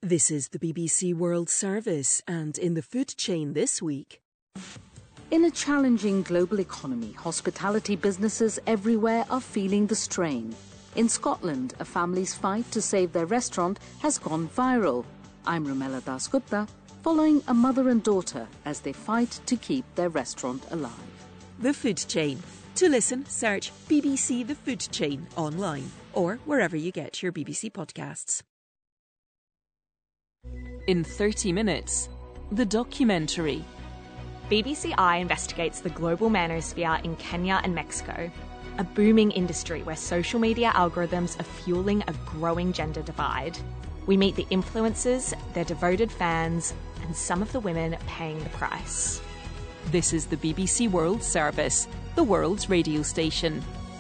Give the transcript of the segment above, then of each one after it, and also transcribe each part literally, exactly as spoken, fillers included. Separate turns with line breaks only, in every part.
This is the B B C World Service, and in the food chain this week.
In a challenging global economy, hospitality businesses everywhere are feeling the strain. In Scotland, a family's fight to save their restaurant has gone viral. I'm Romela Dasgupta, following a mother and daughter as they fight to keep their restaurant alive.
The Food Chain. To listen, search B B C The Food Chain online or wherever you get your B B C podcasts. In thirty minutes, the documentary.
B B C I investigates the global manosphere in Kenya and Mexico, a booming industry where social media algorithms are fueling a growing gender divide. We meet the influencers, their devoted fans, and some of the women paying the price.
This is the B B C World Service, the world's radio station.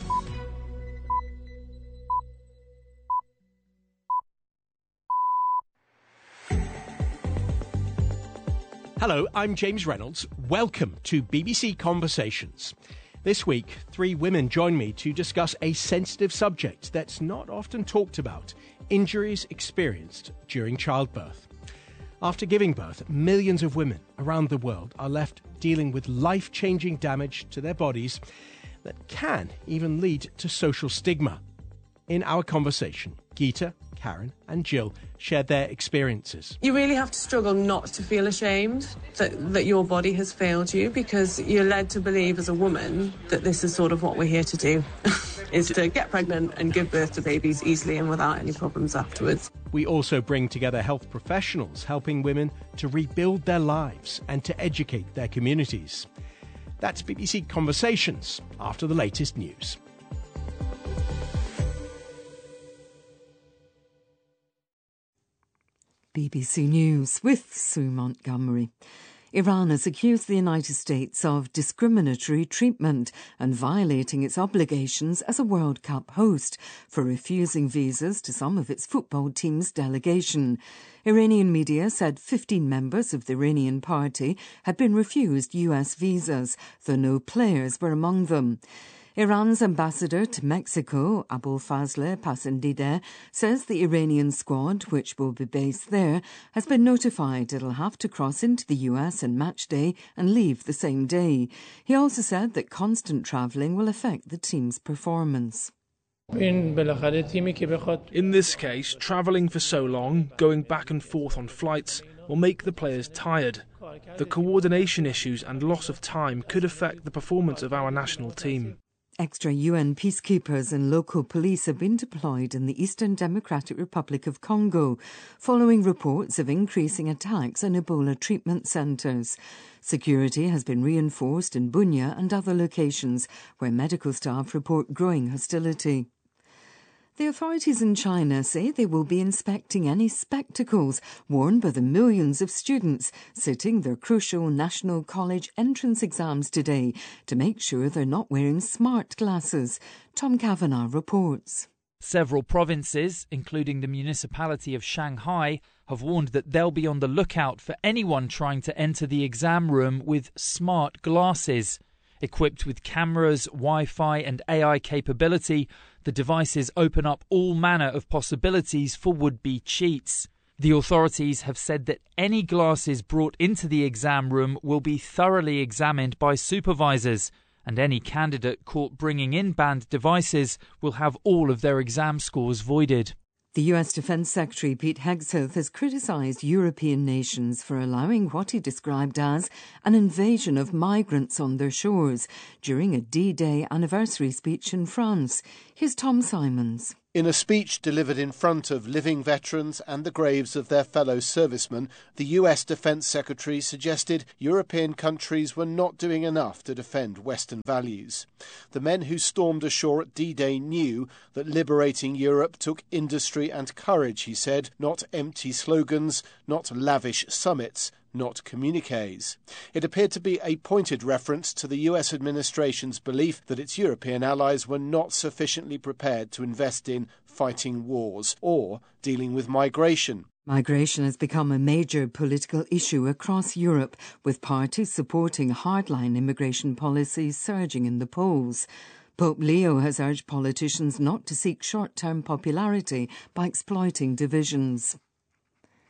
Hello, I'm James Reynolds. Welcome to B B C Conversations. This week, three women join me to discuss a sensitive subject that's not often talked about: injuries experienced during childbirth. After giving birth, millions of women around the world are left dealing with life-changing damage to their bodies that can even lead to social stigma. In our conversation, Geeta, Karen and Jill shared their experiences.
You really have to struggle not to feel ashamed that, that your body has failed you, because you're led to believe as a woman that this is sort of what we're here to do, is to get pregnant and give birth to babies easily and without any problems afterwards.
We also bring together health professionals helping women to rebuild their lives and to educate their communities. That's B B C Conversations after the latest news.
B B C News with Sue Montgomery. Iran has accused the United States of discriminatory treatment and violating its obligations as a World Cup host for refusing visas to some of its football team's delegation. Iranian media said fifteen members of the Iranian party had been refused U S visas, though no players were among them. Iran's ambassador to Mexico, Abolfazl Pasendideh, says the Iranian squad, which will be based there, has been notified it'll have to cross into the U S on match day and leave the same day. He also said that constant travelling will affect the team's performance.
In this case, travelling for so long, going back and forth on flights, will make the players tired. The coordination issues and loss of time could affect the performance of our national team.
Extra U N peacekeepers and local police have been deployed in the Eastern Democratic Republic of Congo, following reports of increasing attacks on Ebola treatment centres. Security has been reinforced in Bunia and other locations where medical staff report growing hostility. The authorities in China say they will be inspecting any spectacles worn by the millions of students sitting their crucial National College entrance exams today to make sure they're not wearing smart glasses. Tom Kavanagh reports.
Several provinces, including the municipality of Shanghai, have warned that they'll be on the lookout for anyone trying to enter the exam room with smart glasses. Equipped with cameras, Wi-Fi and A I capability, the devices open up all manner of possibilities for would-be cheats. The authorities have said that any glasses brought into the exam room will be thoroughly examined by supervisors, and any candidate caught bringing in banned devices will have all of their exam scores voided.
The U S Defence Secretary Pete Hegseth has criticised European nations for allowing what he described as an invasion of migrants on their shores during a D-Day anniversary speech in France. Here's Tom Simons.
In a speech delivered in front of living veterans and the graves of their fellow servicemen, the U S Defence Secretary suggested European countries were not doing enough to defend Western values. The men who stormed ashore at D-Day knew that liberating Europe took industry and courage, he said, not empty slogans, not lavish summits, not communiques. It appeared to be a pointed reference to the U S administration's belief that its European allies were not sufficiently prepared to invest in fighting wars or dealing with migration.
Migration has become a major political issue across Europe, with parties supporting hardline immigration policies surging in the polls. Pope Leo has urged politicians not to seek short-term popularity by exploiting divisions.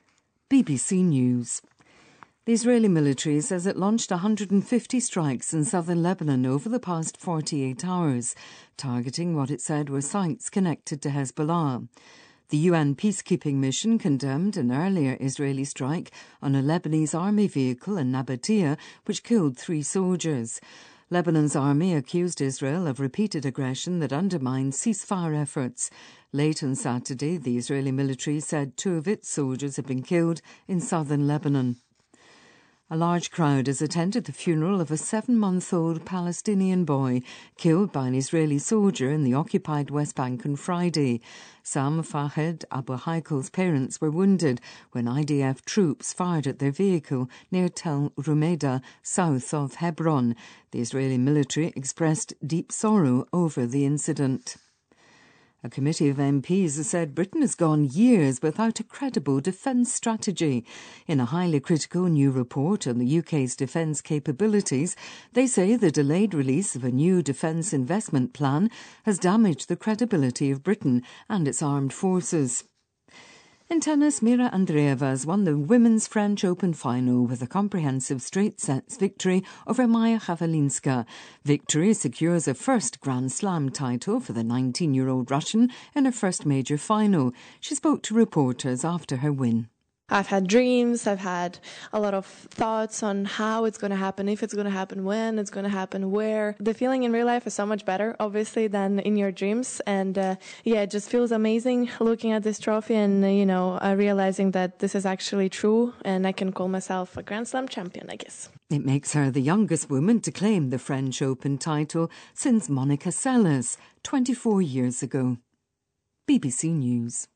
B B C News. The Israeli military says it launched one hundred fifty strikes in southern Lebanon over the past forty-eight hours, targeting what it said were sites connected to Hezbollah. The U N peacekeeping mission condemned an earlier Israeli strike on a Lebanese army vehicle in Nabatea, which killed three soldiers. Lebanon's army accused Israel of repeated aggression that undermines ceasefire efforts. Late on Saturday, the Israeli military said two of its soldiers had been killed in southern Lebanon. A large crowd has attended the funeral of a seven-month-old Palestinian boy killed by an Israeli soldier in the occupied West Bank on Friday. Sam Fahed Abu Haikel's parents were wounded when I D F troops fired at their vehicle near Tel Rumeda, south of Hebron. The Israeli military expressed deep sorrow over the incident. A committee of M Ps has said Britain has gone years without a credible defence strategy. In a highly critical new report on the U K's defence capabilities, they say the delayed release of a new defence investment plan has damaged the credibility of Britain and its armed forces. In tennis, Mira Andreeva has won the Women's French Open final with a comprehensive straight sets victory over Maja Kavelinska. Victory secures a first Grand Slam title for the nineteen-year-old Russian in her first major final. She spoke to reporters after her win.
I've had dreams, I've had a lot of thoughts on how it's going to happen, if it's going to happen, when it's going to happen, where. The feeling in real life is so much better, obviously, than in your dreams. And uh, yeah, it just feels amazing looking at this trophy and, uh, you know, uh, realizing that this is actually true and I can call myself a Grand Slam champion, I guess.
It makes her the youngest woman to claim the French Open title since Monica Seles twenty-four years ago. B B C News.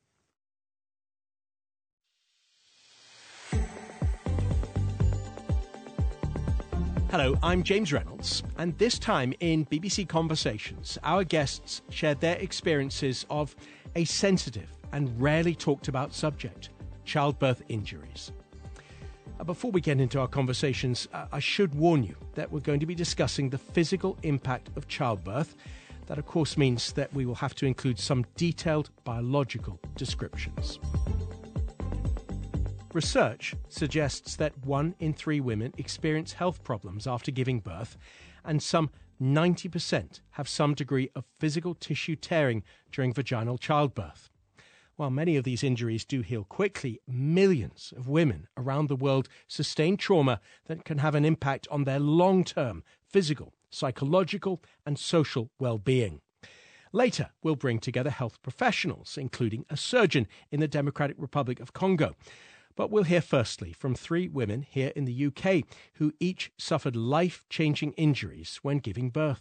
Hello, I'm James Reynolds, and this time in B B C Conversations, our guests shared their experiences of a sensitive and rarely talked about subject, childbirth injuries. Uh, before we get into our conversations, uh, I should warn you that we're going to be discussing the physical impact of childbirth. That, of course, means that we will have to include some detailed biological descriptions. Research suggests that one in three women experience health problems after giving birth, and some ninety percent have some degree of physical tissue tearing during vaginal childbirth. While many of these injuries do heal quickly, millions of women around the world sustain trauma that can have an impact on their long-term physical, psychological and social well-being. Later, we'll bring together health professionals, including a surgeon in the Democratic Republic of Congo. But we'll hear firstly from three women here in the U K who each suffered life-changing injuries when giving birth.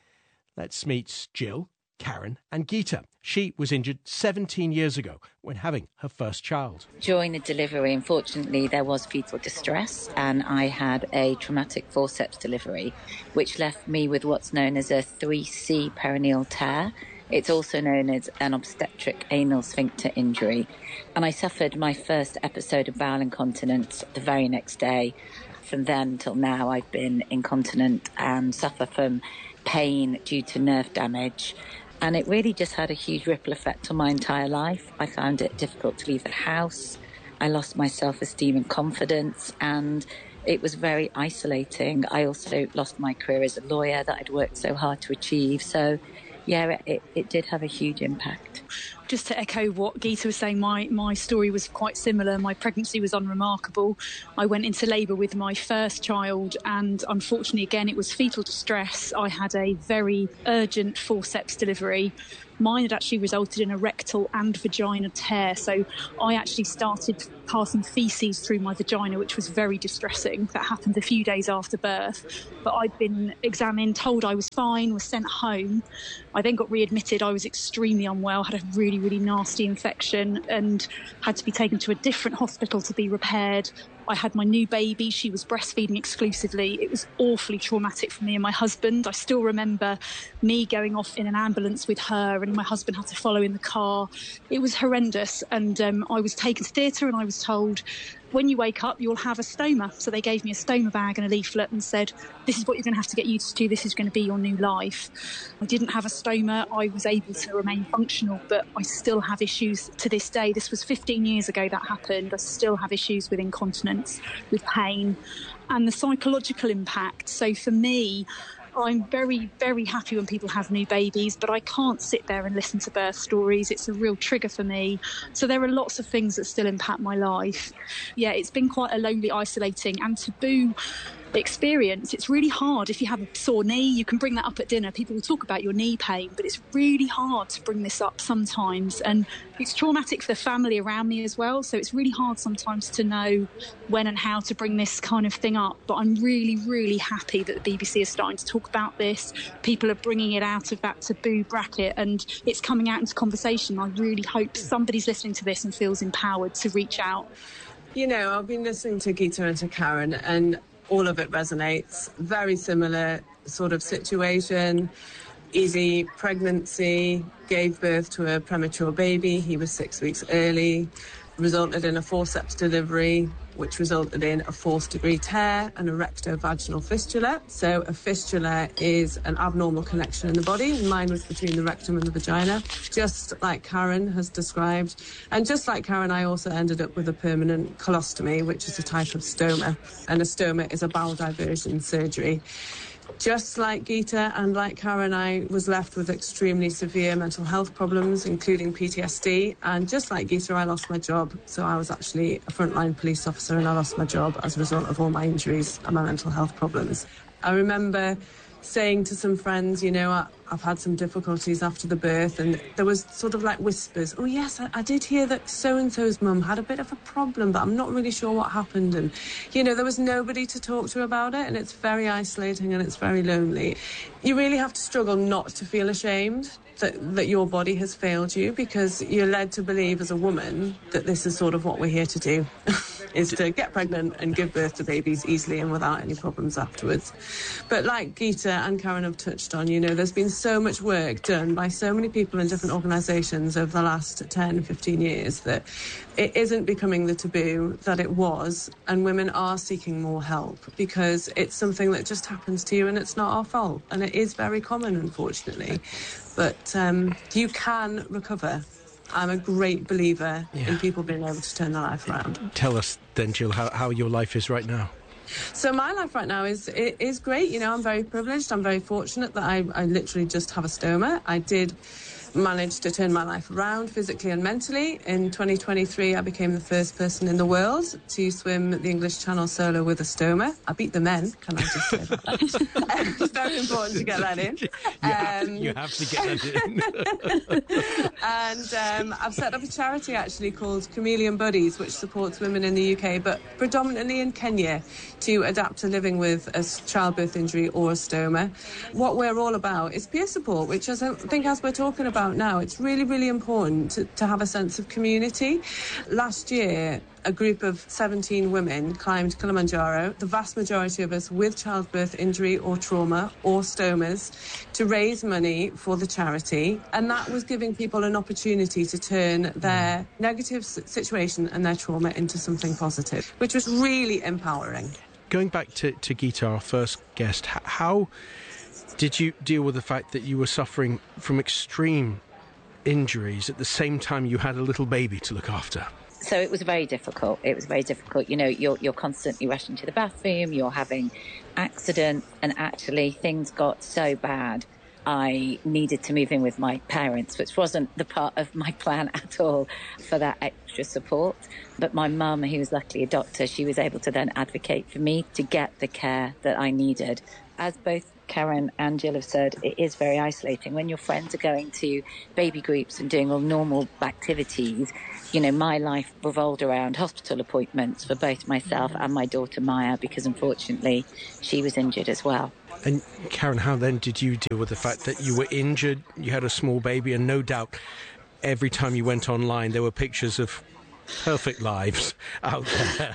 Let's meet Jill, Karen and Geeta. She was injured seventeen years ago when having her first child.
During the delivery, unfortunately, there was fetal distress and I had a traumatic forceps delivery, which left me with what's known as a three C perineal tear. It's also known as an obstetric anal sphincter injury. And I suffered my first episode of bowel incontinence the very next day. From then till now, I've been incontinent and suffer from pain due to nerve damage. And it really just had a huge ripple effect on my entire life. I found it difficult to leave the house. I lost my self-esteem and confidence, and it was very isolating. I also lost my career as a lawyer that I'd worked so hard to achieve. So yeah, it, it did have a huge impact.
Just to echo what Geeta was saying, my, my story was quite similar. My pregnancy was unremarkable. I went into labour with my first child and unfortunately, again, it was fetal distress. I had a very urgent forceps delivery. Mine had actually resulted in a rectal and vagina tear. So I actually started passing faeces through my vagina, which was very distressing. That happened a few days after birth. But I'd been examined, told I was fine, was sent home. I then got readmitted. I was extremely unwell, had a really, really nasty infection and had to be taken to a different hospital to be repaired. I had my new baby. She was breastfeeding exclusively. It was awfully traumatic for me and my husband. I still remember me going off in an ambulance with her and my husband had to follow in the car. It was horrendous. And um, I was taken to theatre and I was told, when you wake up, you'll have a stoma. So they gave me a stoma bag and a leaflet and said, this is what you're going to have to get used to. This is going to be your new life. I didn't have a stoma. I was able to remain functional, but I still have issues to this day. This was fifteen years ago that happened. I still have issues with incontinence, with pain, and the psychological impact. So for me, I'm very, very happy when people have new babies, but I can't sit there and listen to birth stories. It's a real trigger for me. So there are lots of things that still impact my life. Yeah, it's been quite a lonely, isolating and taboo experience. It's really hard. If you have a sore knee, you can bring that up at dinner. People will talk about your knee pain, but it's really hard to bring this up sometimes. And it's traumatic for the family around me as well. So it's really hard sometimes to know when and how to bring this kind of thing up. But I'm really, really happy that the B B C is starting to talk about this. People are bringing it out of that taboo bracket and it's coming out into conversation. I really hope somebody's listening to this and feels empowered to reach out.
You know, I've been listening to Geeta and to Karen, and all of it resonates. Very similar sort of situation. Easy pregnancy, gave birth to a premature baby. He was six weeks early, resulted in a forceps delivery, which resulted in a fourth degree tear and a rectovaginal fistula. So a fistula is an abnormal connection in the body. Mine was between the rectum and the vagina, just like Karen has described. And just like Karen, I also ended up with a permanent colostomy, which is a type of stoma. And a stoma is a bowel diversion surgery. Just like Geeta and like Karen, I was left with extremely severe mental health problems, including P T S D. And just like Geeta, I lost my job. So I was actually a frontline police officer and I lost my job as a result of all my injuries and my mental health problems. I remember saying to some friends, you know, I, I've had some difficulties after the birth, and there was sort of like whispers, oh yes, I, I did hear that so-and-so's mum had a bit of a problem, but I'm not really sure what happened. And, you know, there was nobody to talk to about it, and it's very isolating and it's very lonely. You really have to struggle not to feel ashamed that, that your body has failed you, because you're led to believe as a woman that this is sort of what we're here to do. is to get pregnant and give birth to babies easily and without any problems afterwards. But like Geeta and Karen have touched on, you know, there's been so much work done by so many people in different organisations over the last ten, fifteen years that it isn't becoming the taboo that it was, and women are seeking more help because it's something that just happens to you and it's not our fault. And it is very common, unfortunately. But um, you can recover. I'm a great believer yeah. in people being able to turn their life around.
Tell us then, Jill, how, how your life is right now.
So my life right now is it is great. You know, I'm very privileged. I'm very fortunate that I, I literally just have a stoma. I did manage to turn my life around physically and mentally. In twenty twenty-three, I became the first person in the world to swim the English Channel solo with a stoma. I beat the men, can I just say that? It's very important to get that in.
You, um, have, you have to get that
in. And um, I've set up a charity actually called Chameleon Buddies, which supports women in the U K, but predominantly in Kenya, to adapt to living with a childbirth injury or a stoma. What we're all about is peer support, which is, I think, as we're talking about now, it's really, really important to, to have a sense of community. Last year, a group of seventeen women climbed Kilimanjaro, the vast majority of us with childbirth injury or trauma or stomas, to raise money for the charity. And that was giving people an opportunity to turn their negative situation and their trauma into something positive, which was really empowering.
Going back to, to Geeta, our first guest, how did you deal with the fact that you were suffering from extreme injuries at the same time you had a little baby to look after?
So it was very difficult. It was very difficult. You know, you're you're constantly rushing to the bathroom, you're having accidents, and actually things got so bad I needed to move in with my parents, which wasn't the part of my plan at all for that extra support. But my mum, who was luckily a doctor, she was able to then advocate for me to get the care that I needed. As both Karen and Jill have said, it is very isolating. When your friends are going to baby groups and doing all normal activities, you know, my life revolved around hospital appointments for both myself and my daughter Maya, because unfortunately she was injured as well.
And Karen, how then did you deal with the fact that you were injured, you had a small baby, and no doubt every time you went online there were pictures of perfect lives out there?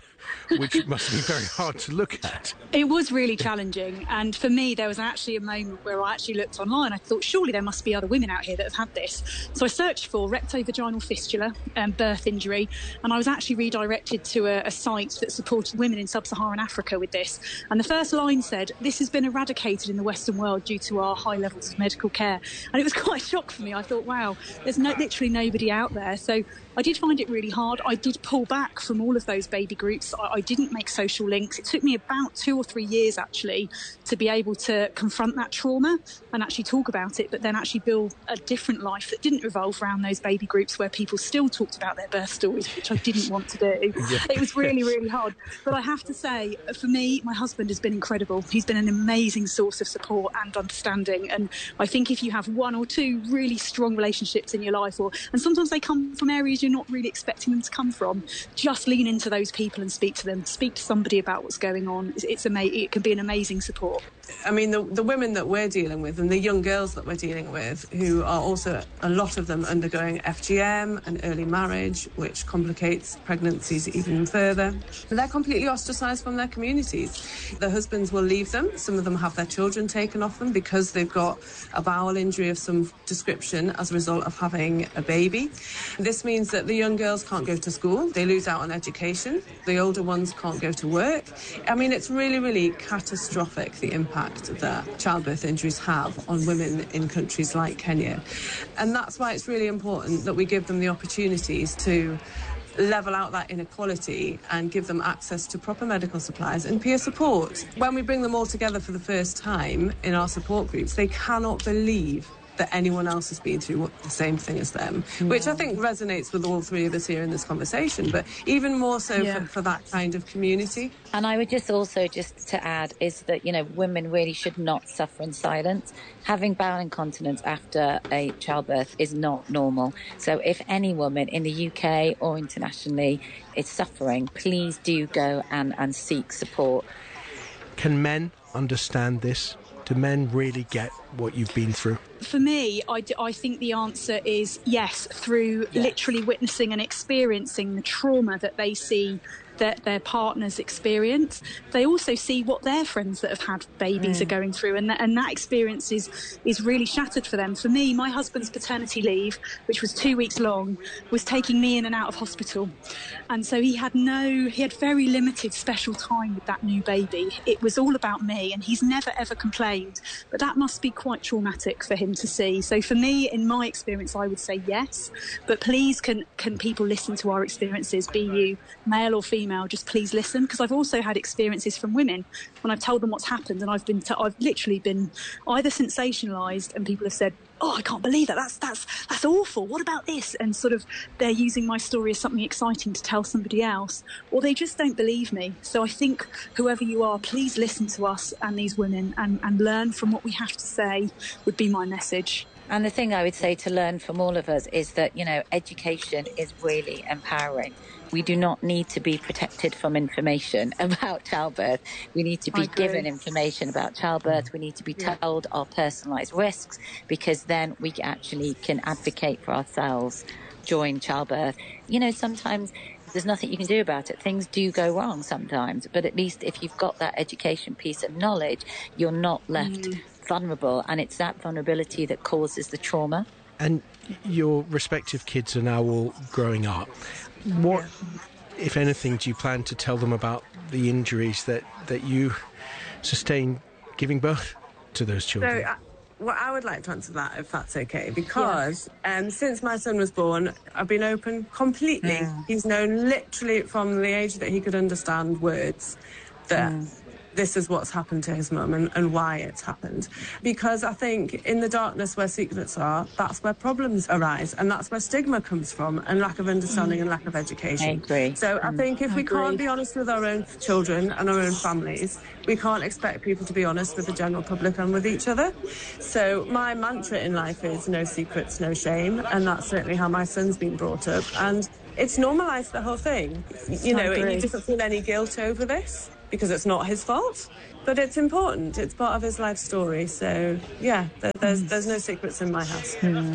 which must be very hard to look at.
It was really challenging, and for me there was actually a moment where I actually looked online. I thought surely there must be other women out here that have had this. So I searched for rectovaginal fistula, um, birth injury, and I was actually redirected to a, a site that supported women in sub-Saharan Africa with this. And the first line said, "This has been eradicated in the Western world due to our high levels of medical care." And it was quite a shock for me. I thought, wow, there's no, literally nobody out there. So I did find it really hard. I did pull back from all of those baby groups. I, I didn't make social links. It took me about two or three years, actually, to be able to confront that trauma and actually talk about it, but then actually build a different life that didn't revolve around those baby groups where people still talked about their birth stories, which I didn't want to do. Yeah. It was really, really hard. But I have to say, for me, my husband has been incredible. He's been an amazing source of support and understanding. And I think if you have one or two really strong relationships in your life, or and sometimes they come from areas you're not really expecting them to come from, just lean into those people and speak to them. Speak to somebody about what's going on. It's, it's ama- It can be an amazing support.
I mean, the, the women that we're dealing with and the young girls that we're dealing with, who are also, a lot of them undergoing F G M and early marriage, which complicates pregnancies even further. They're completely ostracised from their communities. Their husbands will leave them. Some of them have their children taken off them because they've got a bowel injury of some description as a result of having a baby. This means that the young girls can't go to school. They lose out on education. The older ones can't go to work. I mean, it's really, really catastrophic, the impact that childbirth injuries have on women in countries like Kenya. And that's why it's really important that we give them the opportunities to level out that inequality and give them access to proper medical supplies and peer support. When we bring them all together for the first time in our support groups, they cannot believe that anyone else has been through the same thing as them, yeah. which I think resonates with all three of us here in this conversation, but even more so yeah. for, for that kind of community.
And I would just also, just to add, is that, you know, women really should not suffer in silence. Having bowel incontinence after a childbirth is not normal. So if any woman in the U K or internationally is suffering, please do go and, and seek support.
Can men understand this? Do men really get what you've been through?
For me, I, d- I think the answer is yes, through yeah. literally witnessing and experiencing the trauma that they see that their partners experience. They also see what their friends that have had babies mm. are going through, and that, and that experience is, is really shattered for them. For me, my husband's paternity leave, which was two weeks long, was taking me in and out of hospital. And so he had no, he had very limited special time with that new baby. It was all about me, and he's never ever complained. But that must be quite traumatic for him to see. So for me, in my experience, I would say yes. But please, can, can people listen to our experiences, be you male or female? Just please listen, because I've also had experiences from women when I've told them what's happened, and I've been t- I've literally been either sensationalised, and people have said, "Oh, I can't believe that. That's that's that's awful. What about this?" And sort of they're using my story as something exciting to tell somebody else, or they just don't believe me. So I think whoever you are, please listen to us and these women and, and learn from what we have to say would be my message.
And the thing I would say to learn from all of us is that, you know, education is really empowering. We do not need to be protected from information about childbirth. We need to be given information about childbirth. We need to be yeah. told our personalised risks, because then we actually can advocate for ourselves during childbirth. You know, sometimes there's nothing you can do about it. Things do go wrong sometimes, but at least if you've got that education piece of knowledge, you're not left mm. vulnerable, and it's that vulnerability that causes the trauma.
And your respective kids are now all growing up. What, if anything, do you plan to tell them about the injuries that, that you sustained giving birth to those children?
So, uh, well, I would like to answer that, if that's okay, because yeah. um, since my son was born, I've been open completely. Yeah. He's known literally from the age that he could understand words that... Mm. this is what's happened to his mum and, and why it's happened. Because I think in the darkness where secrets are, that's where problems arise, and that's where stigma comes from, and lack of understanding mm. and lack of education.
I agree.
So I think if
I
we
agree.
can't be honest with our own children and our own families, we can't expect people to be honest with the general public and with each other. So my mantra in life is no secrets, no shame, and that's certainly how my son's been brought up. And it's normalised the whole thing. You know, he doesn't feel any guilt over this, because it's not his fault, but it's important. It's part of his life story. So, yeah, there, there's there's no secrets in my house.
Mm.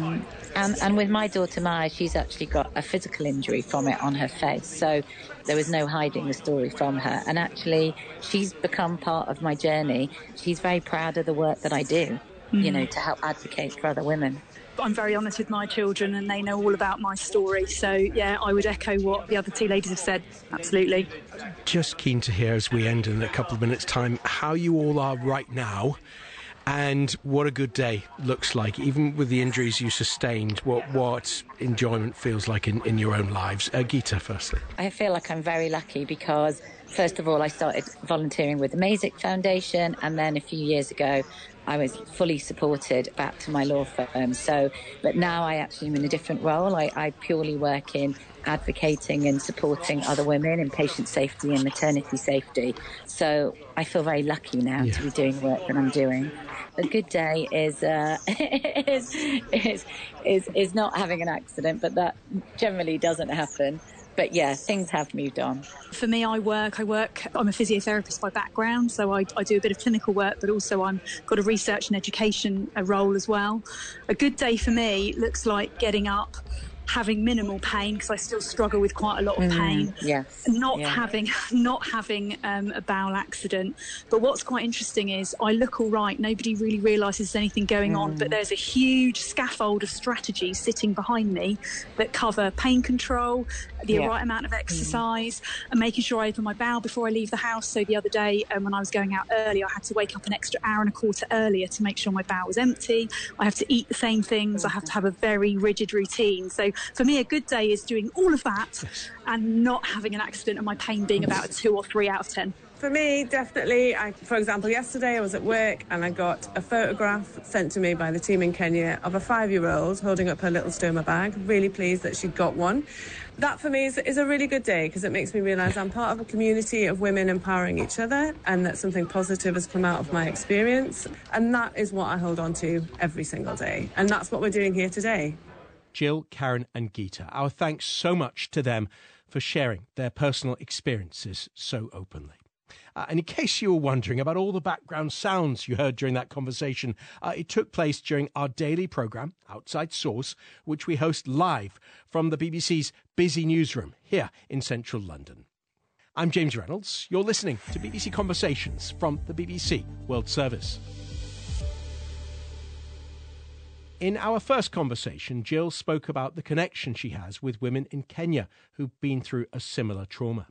And, and with my daughter Maya, she's actually got a physical injury from it on her face. So there was no hiding the story from her. And actually, she's become part of my journey. She's very proud of the work that I do, mm-hmm. you know, to help advocate for other women.
I'm very honest with my children and they know all about my story. So, yeah, I would echo what the other two ladies have said. Absolutely.
Just keen to hear, as we end in a couple of minutes' time, how you all are right now and what a good day looks like, even with the injuries you sustained, what what enjoyment feels like in, in your own lives. Uh, Geeta, firstly.
I feel like I'm very lucky because, first of all, I started volunteering with the Mazik Foundation, and then a few years ago I was fully supported back to my law firm. So, but now I actually am in a different role. I, I purely work in advocating and supporting other women in patient safety and maternity safety. So I feel very lucky now yeah. to be doing the work that I'm doing. A good day is, uh, is, is is is not having an accident, but that generally doesn't happen. But yeah, things have moved on.
For me, I work, I work, I'm a physiotherapist by background, so I, I do a bit of clinical work, but also I'm got a research and education a role as well. A good day for me looks like getting up, having minimal pain, because I still struggle with quite a lot of pain.
Mm, yes.
Not
yeah.
having not having um, a bowel accident. But what's quite interesting is I look all right. Nobody really realises there's anything going mm. on, but there's a huge scaffold of strategies sitting behind me that cover pain control, the yeah. right amount of exercise, mm. and making sure I open my bowel before I leave the house. So the other day um, when I was going out early, I had to wake up an extra hour and a quarter earlier to make sure my bowel was empty. I have to eat the same things. I have to have a very rigid routine. So for me, a good day is doing all of that and not having an accident and my pain being about a two or three out of ten.
For me, definitely. I, for example, yesterday I was at work and I got a photograph sent to me by the team in Kenya of a five-year-old holding up her little stoma bag. Really pleased that she'd got one. That for me is, is a really good day because it makes me realise I'm part of a community of women empowering each other and that something positive has come out of my experience. And that is what I hold on to every single day. And that's what we're doing here today.
Jill, Karen and Geeta, our thanks so much to them for sharing their personal experiences so openly. Uh, and in case you were wondering about all the background sounds you heard during that conversation, uh, it took place during our daily programme, Outside Source, which we host live from the B B C's busy newsroom here in central London. I'm James Reynolds. You're listening to B B C Conversations from the B B C World Service. In our first conversation, Jill spoke about the connection she has with women in Kenya who've been through a similar trauma.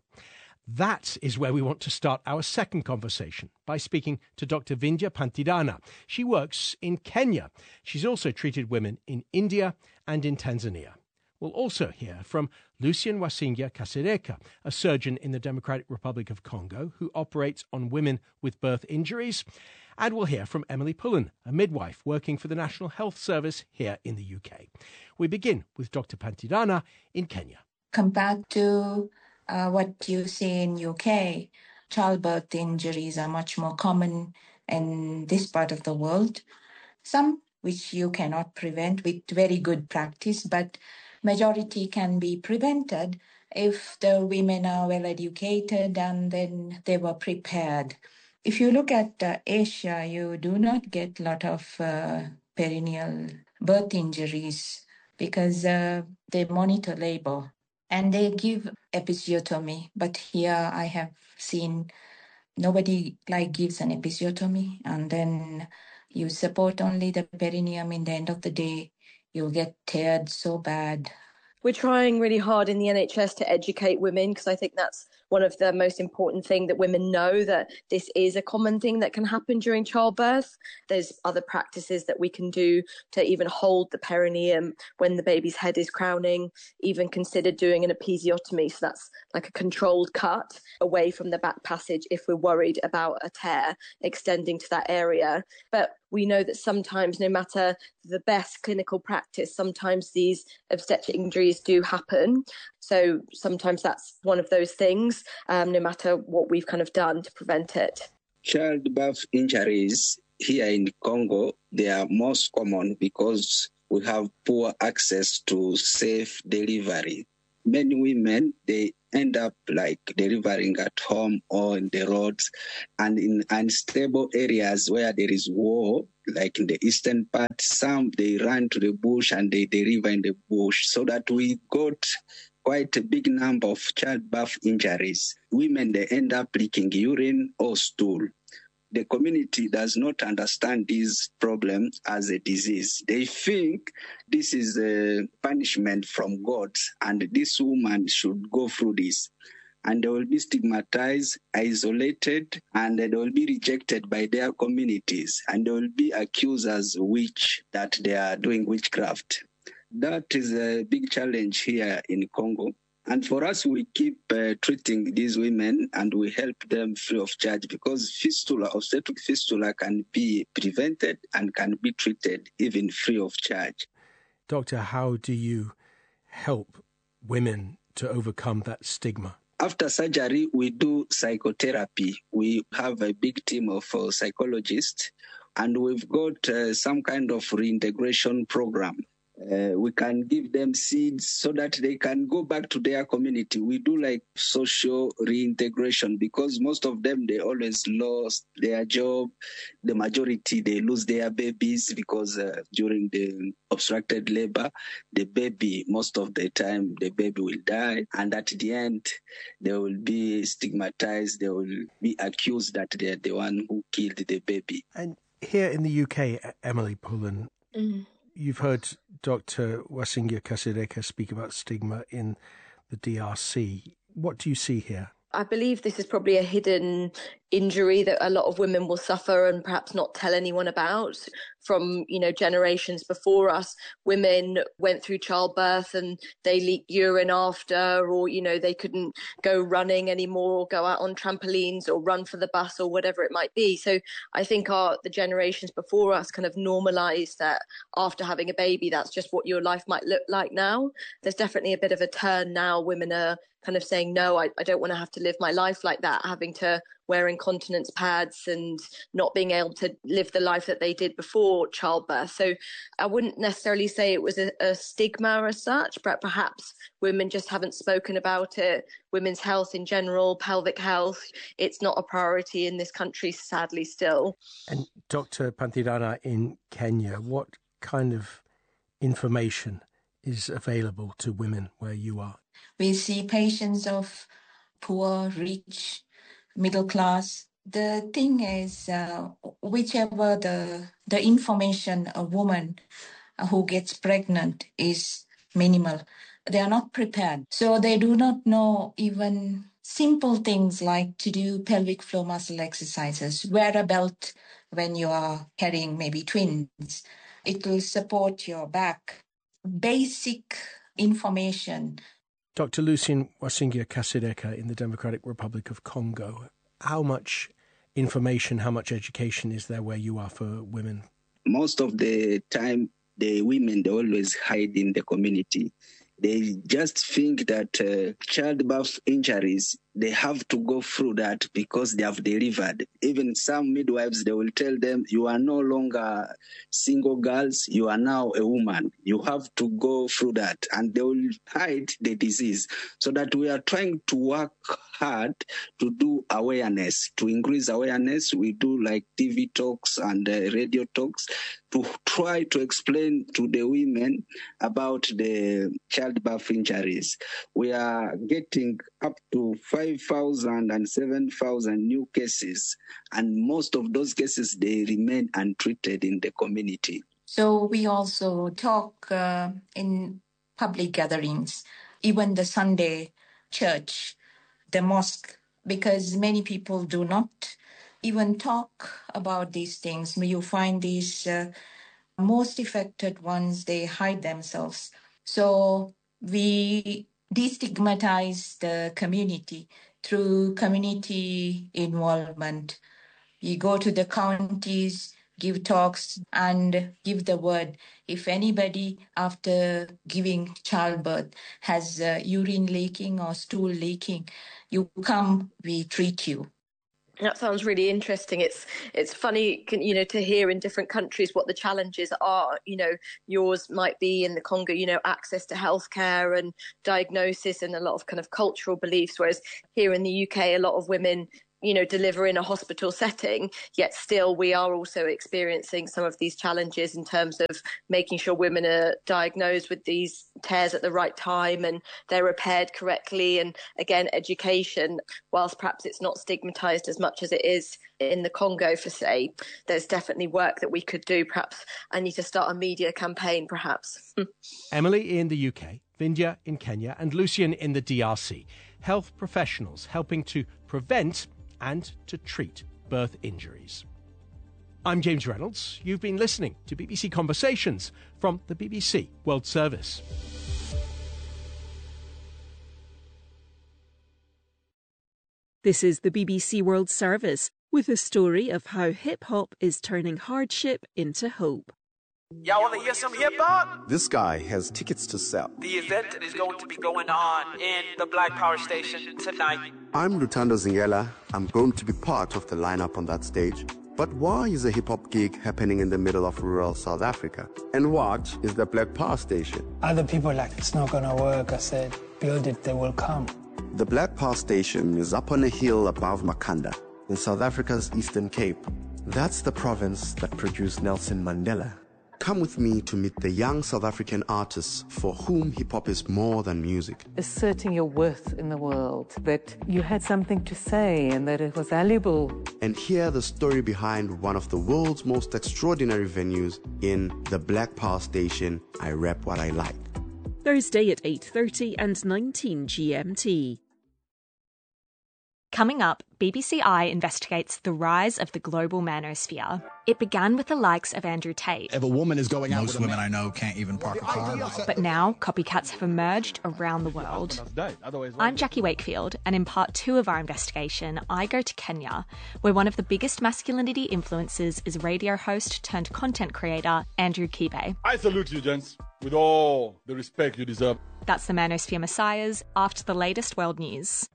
That is where we want to start our second conversation, by speaking to Doctor Vindhya Pantidhana. She works in Kenya. She's also treated women in India and in Tanzania. We'll also hear from Lucien Wasingia Kasereka, a surgeon in the Democratic Republic of Congo who operates on women with birth injuries. And we'll hear from Emily Pullen, a midwife working for the National Health Service here in the U K. We begin with Doctor Pantidhana in Kenya.
Compared to uh, what you see in U K, childbirth injuries are much more common in this part of the world. Some which you cannot prevent with very good practice, but majority can be prevented if the women are well educated and then they were prepared. If you look at uh, Asia, you do not get a lot of uh, perineal birth injuries because uh, they monitor labor and they give episiotomy. But here I have seen nobody like gives an episiotomy, and then you support only the perineum. In the end of the day, you'll get teared so bad.
We're trying really hard in the N H S to educate women because I think that's one of the most important things, that women know that this is a common thing that can happen during childbirth. There's other practices that we can do to even hold the perineum when the baby's head is crowning, even consider doing an episiotomy. So that's like a controlled cut away from the back passage if we're worried about a tear extending to that area. But we know that sometimes, no matter the best clinical practice, sometimes these obstetric injuries do happen. So sometimes that's one of those things, um, no matter what we've kind of done to prevent it.
Childbirth injuries here in Congo, they are most common because we have poor access to safe delivery. Many women, they end up like delivering at home or in the roads, and in unstable areas where there is war, like in the eastern part, some they run to the bush and they deliver in the bush, so that we got quite a big number of childbirth injuries. Women, they end up leaking urine or stool. The community does not understand this problem as a disease. They think this is a punishment from God and this woman should go through this. And they will be stigmatized, isolated, and they will be rejected by their communities. And they will be accused as witch, that they are doing witchcraft. That is a big challenge here in Congo. And for us, we keep uh, treating these women and we help them free of charge, because fistula, obstetric fistula, can be prevented and can be treated even free of charge.
Doctor, how do you help women to overcome that stigma?
After surgery, we do psychotherapy. We have a big team of uh, psychologists, and we've got uh, some kind of reintegration program. Uh, we can give them seeds so that they can go back to their community. We do like social reintegration, because most of them, they always lost their job. The majority, they lose their babies because uh, during the obstructed labor, the baby, most of the time, the baby will die. And at the end, they will be stigmatized. They will be accused that they're the one who killed the baby.
And here in the U K, Emily Pullen, mm. you've heard Doctor Wasingia Kasereka speak about stigma in the D R C. What do you see here?
I believe this is probably a hidden injury that a lot of women will suffer and perhaps not tell anyone about. From, you know, generations before us, women went through childbirth and they leaked urine after, or, you know, they couldn't go running anymore or go out on trampolines or run for the bus or whatever it might be. So I think our the generations before us kind of normalised that after having a baby, that's just what your life might look like now. There's definitely a bit of a turn now. Women are kind of saying, no, I, I don't want to have to live my life like that, having to wear incontinence pads and not being able to live the life that they did before childbirth. So I wouldn't necessarily say it was a, a stigma as such, but perhaps women just haven't spoken about it. Women's health in general, pelvic health, it's not a priority in this country, sadly, still.
And Doctor Panthirana, in Kenya, what kind of information is available to women where you are?
We see patients of poor, rich, middle class. The thing is, uh, whichever the the information a woman who gets pregnant is minimal, they are not prepared. So they do not know even simple things like to do pelvic floor muscle exercises, wear a belt when you are carrying maybe twins. It will support your back. Basic information.
Doctor Lucien Wasingia Kasereka in the Democratic Republic of Congo, how much information, how much education is there where you are for women?
Most of the time, the women, they always hide in the community. They just think that uh, childbirth injuries, they have to go through that because they have delivered. Even some midwives, they will tell them, you are no longer single girls, you are now a woman. You have to go through that. And they will hide the disease. So that we are trying to work hard to do awareness, to increase awareness. We do like T V talks and uh, radio talks to try to explain to the women about the childbirth injuries. We are getting up to five thousand and seven thousand new cases, and most of those cases, they remain untreated in the community.
So we also talk uh, in public gatherings, even the Sunday church, the mosque, because many people do not even talk about these things. You find these uh, most affected ones, they hide themselves. So we destigmatize the community through community involvement. We go to the counties, give talks, and give the word. If anybody, after giving childbirth, has uh, urine leaking or stool leaking, you come, we treat you.
That sounds really interesting. It's it's funny, you know, to hear in different countries what the challenges are. You know, yours might be in the Congo, you know, access to healthcare and diagnosis and a lot of kind of cultural beliefs. Whereas here in the U K, a lot of women, you know, deliver in a hospital setting, yet still we are also experiencing some of these challenges in terms of making sure women are diagnosed with these tears at the right time and they're repaired correctly. And again, education, whilst perhaps it's not stigmatized as much as it is in the Congo, for say, there's definitely work that we could do. Perhaps I need to start a media campaign, perhaps.
Emily in the U K, Vindhya in Kenya and Lucian in the D R C. Health professionals helping to prevent and to treat birth injuries. I'm James Reynolds. You've been listening to B B C Conversations from the B B C World Service.
This is the B B C World Service with a story of how hip-hop is turning hardship into hope.
Y'all want to hear some hip-hop?
This guy has tickets to sell.
The event is going to be going on in the Black Power Station tonight.
I'm Lutando Zingela. I'm going to be part of the lineup on that stage. But why is a hip-hop gig happening in the middle of rural South Africa? And what is the Black Power Station?
Other people are like, it's not going to work. I said, build it, they will come.
The Black Power Station is up on a hill above Makanda, in South Africa's Eastern Cape. That's the province that produced Nelson Mandela. Come with me to meet the young South African artists for whom hip-hop is more than music.
Asserting your worth in the world, that you had something to say and that it was valuable.
And hear the story behind one of the world's most extraordinary venues in the Black Power Station, I Rap What I Like.
Thursday at eight thirty and nineteen G M T.
Coming up, B B C I investigates the rise of the global manosphere. It began with the likes of Andrew Tate.
If a woman is going out Most with women I know can't even park a car.
But now, copycats have emerged around the world. I'm Jackie Wakefield, and in part two of our investigation, I go to Kenya, where one of the biggest masculinity influences is radio host turned content creator Andrew Kibe.
I salute you, gents, with all the respect you deserve.
That's the Manosphere Messiahs after the latest world news.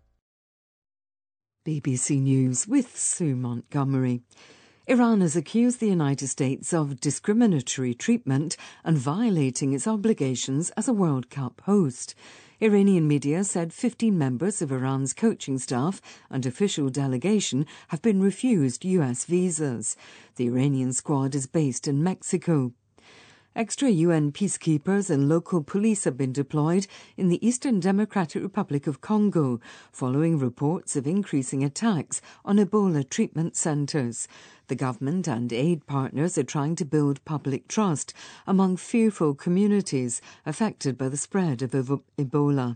B B C News with Sue Montgomery. Iran has accused the United States of discriminatory treatment and violating its obligations as a World Cup host. Iranian media said fifteen members of Iran's coaching staff and official delegation have been refused U S visas. The Iranian squad is based in Mexico. Extra U N peacekeepers and local police have been deployed in the Eastern Democratic Republic of Congo following reports of increasing attacks on Ebola treatment centres. The government and aid partners are trying to build public trust among fearful communities affected by the spread of Ebola.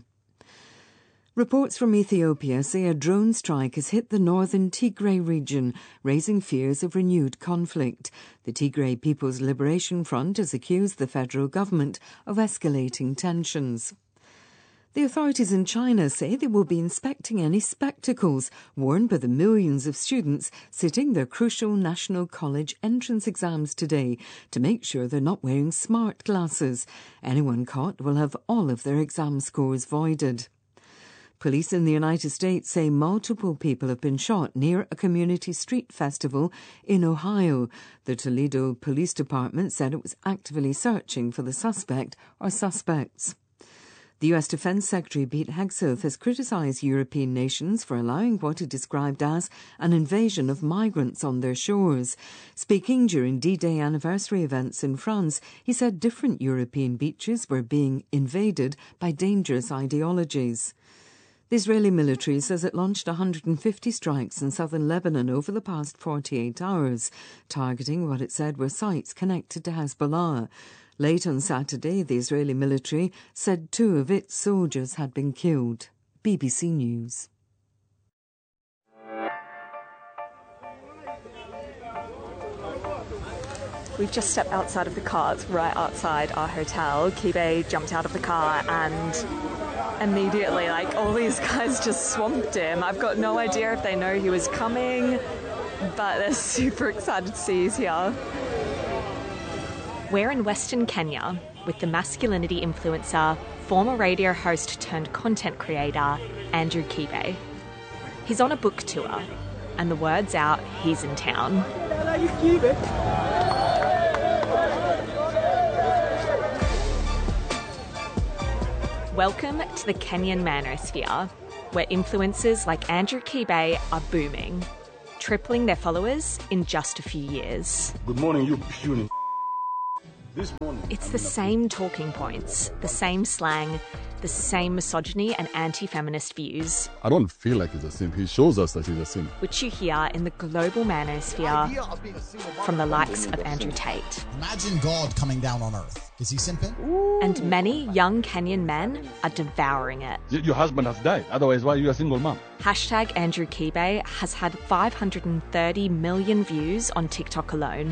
Reports from Ethiopia say a drone strike has hit the northern Tigray region, raising fears of renewed conflict. The Tigray People's Liberation Front has accused the federal government of escalating tensions. The authorities in China say they will be inspecting any spectacles worn by the millions of students sitting their crucial national college entrance exams today to make sure they're not wearing smart glasses. Anyone caught will have all of their exam scores voided. Police in the United States say multiple people have been shot near a community street festival in Ohio. The Toledo Police Department said it was actively searching for the suspect or suspects. The U S Defence Secretary Pete Hegseth has criticised European nations for allowing what he described as an invasion of migrants on their shores. Speaking during D-Day anniversary events in France, he said different European beaches were being invaded by dangerous ideologies. The Israeli military says it launched one hundred fifty strikes in southern Lebanon over the past forty-eight hours, targeting what it said were sites connected to Hezbollah. Late on Saturday, the Israeli military said two of its soldiers had been killed. B B C News.
We've just stepped outside of the car. It's right outside our hotel. Kibe jumped out of the car and immediately, like, all these guys just swamped him. I've got no idea if they know he was coming, but they're super excited to see he's here. We're in Western Kenya with the masculinity influencer, former radio host turned content creator, Andrew Kibe. He's on a book tour, and the word's out he's in town. Welcome to the Kenyan manosphere, where influencers like Andrew Kibe are booming, tripling their followers in just a few years.
Good morning, you puny. This morning.
It's the same talking points, the same slang, the same misogyny and anti-feminist views.
I don't feel like he's a simp. He shows us that he's a simp.
Which you hear in the global manosphere from the likes of Andrew Tate.
Imagine God coming down on earth. Is he simping?
And many young Kenyan men are devouring it.
Your husband has died. Otherwise, why are you a single mom?
Hashtag Andrew Kibe has had five hundred thirty million views on TikTok alone.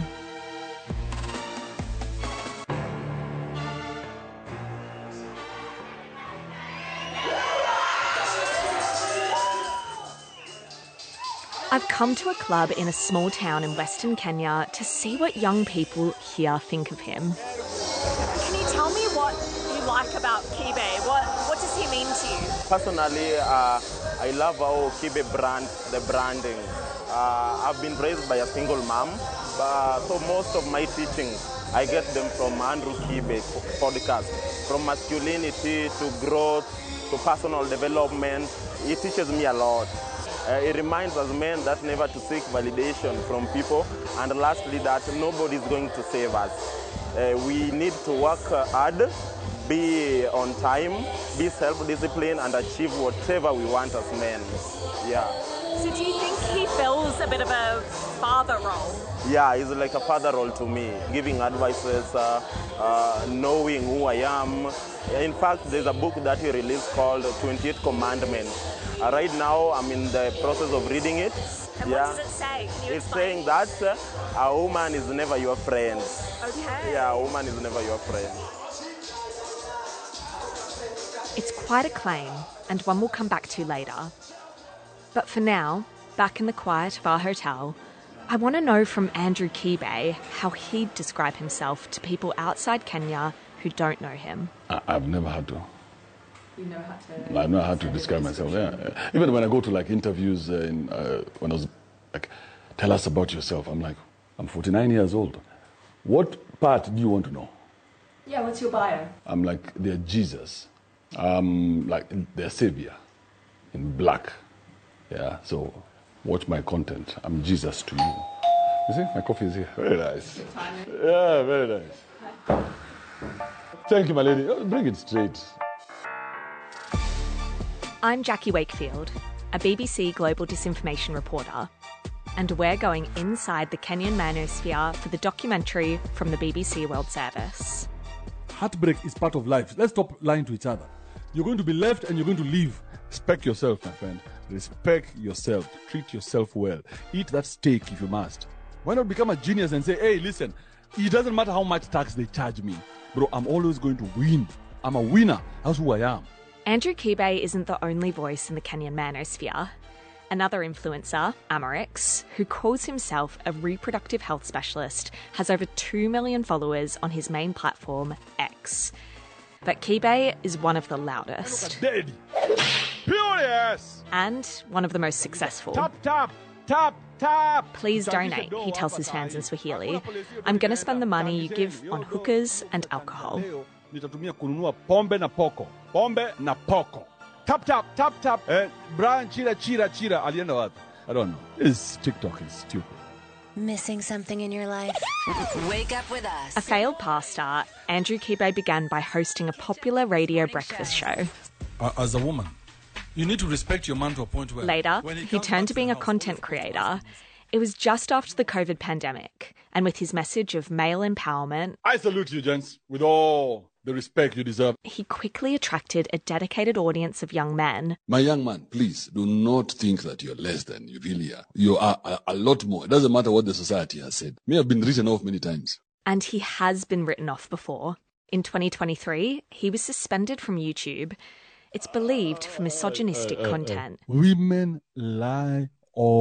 I've come to a club in a small town in Western Kenya to see what young people here think of him.
Can you tell me what you like about Kibe? What what does he mean to you?
Personally, uh, I love how Kibe brand, the branding. Uh, I've been raised by a single mom, but, so most of my teachings, I get them from Andrew Kibe podcast. From masculinity to growth to personal development, he teaches me a lot. Uh, it reminds us men that never to seek validation from people, and lastly that nobody is going to save us. Uh, we need to work uh, hard, be on time, be self-disciplined, and achieve whatever we want as men. Yeah.
So do you think he fills a bit of a father role?
Yeah, he's like a father role to me, giving advices, uh, uh, knowing who I am. In fact, there's a book that he released called twenty-eight Commandments. Uh, right now, I'm in the process of reading it.
And
yeah.
what does it say? Can you
it's
explain?
saying that uh, a woman is never your friend.
Okay.
Yeah, a woman is never your friend.
It's quite a claim, and one we'll come back to later. But for now, back in the quiet of our hotel, I want to know from Andrew Kibe how he'd describe himself to people outside Kenya who don't know him.
I, I've never had to.
You know how to...
I know how to describe myself, yeah. Even when I go to like interviews, uh, in, uh, when I was like, tell us about yourself, I'm like, I'm forty-nine years old. What part do you want to know?
Yeah, what's your bio?
I'm like, they're Jesus. Um, like, they're Savior in black. Yeah, so watch my content. I'm Jesus to you. You see, my coffee is here. Very nice. Yeah, very nice. Thank you, my lady. Oh, bring it straight.
I'm Jackie Wakefield, a B B C Global Disinformation reporter, and we're going inside the Kenyan manosphere for the documentary from the B B C World Service.
Heartbreak is part of life. Let's stop lying to each other. You're going to be left and you're going to leave. Respect yourself, my friend. Respect yourself. Treat yourself well. Eat that steak if you must. Why not become a genius and say, hey, listen, it doesn't matter how much tax they charge me. Bro, I'm always going to win. I'm a winner. That's who I am.
Andrew Kibe isn't the only voice in the Kenyan manosphere. Another influencer, Amarix, who calls himself a reproductive health specialist, has over two million followers on his main platform, X. But Kibe is one of the loudest.
Dead. Furious.
And one of the most successful.
Tap, tap, tap, tap.
Please donate, he tells his fans in Swahili. I'm going to spend the money you give on hookahs and alcohol.
Nitatumia kununua pombe na poko. Pombe na poko. Tap, tap, tap, tap. Eh, Brian Chira, Chira, Chira. Alienda wapi? I don't know. This TikTok is stupid.
Missing something in your life? Wake up with us.
A failed pastor, Andrew Kibe began by hosting a popular radio breakfast show.
Uh, as a woman, you need to respect your man to a point where...
Later, he turned to being a content creator. It was just after the COVID pandemic, and with his message of male empowerment...
I salute you, gents, with all the respect you deserve.
He quickly attracted a dedicated audience of young men.
My young man, please do not think that you're less than you really are. You are a, a lot more. It doesn't matter what the society has said. Me have been written off many times.
And he has been written off before. In twenty twenty-three, he was suspended from YouTube. It's believed for misogynistic uh, uh, uh, content.
Uh, women lie all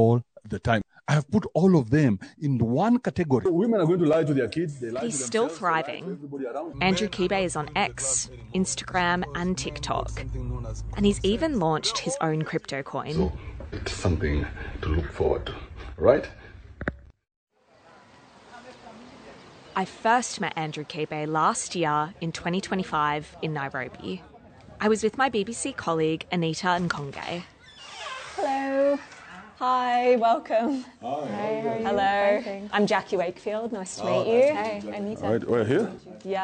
the time. I have put all of them in one category. Women are going to lie to their kids. They lie
He's
to
still
themselves,
thriving. Andrew Kibe is on X, Instagram and TikTok. And he's even launched his own crypto coin.
So it's something to look forward to, right?
I first met Andrew Kibe last year in twenty twenty-five in Nairobi. I was with my B B C colleague Anita Nkonge.
Hello. Hi, welcome.
Hi.
Hi, how are you? Hello. I'm Jackie Wakefield. Nice to meet you. Hey, Anita.
All right, we're here.
Yeah.